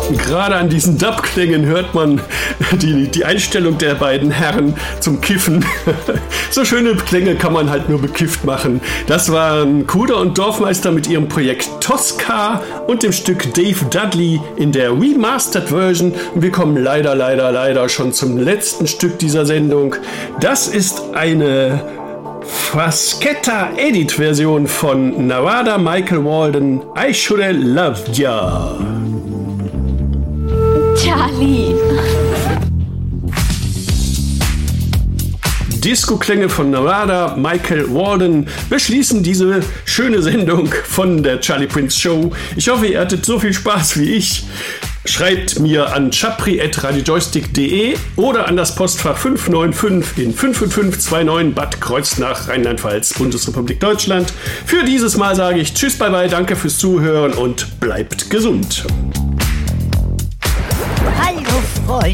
Gerade an diesen Dub-Klängen hört man die Einstellung der beiden Herren zum Kiffen. So schöne Klänge kann man halt nur bekifft machen. Das waren Kuder und Dorfmeister mit ihrem Projekt Tosca und dem Stück Dave Dudley in der Remastered Version. Und wir kommen leider schon zum letzten Stück dieser Sendung. Das ist eine Frasquetta-Edit-Version von Narada Michael Walden, I Shoulda Loved Ya. Charlie. Disco-Klänge von Narada Michael Walden beschließen diese schöne Sendung von der Charlie Prince Show. Ich hoffe, ihr hattet so viel Spaß wie ich. Schreibt mir an chapri@radiojoystick.de oder an das Postfach 595 in 55529 Bad Kreuznach, Rheinland-Pfalz, Bundesrepublik Deutschland. Für dieses Mal sage ich Tschüss, bye bye, danke fürs Zuhören und bleibt gesund. Hallo Freunde.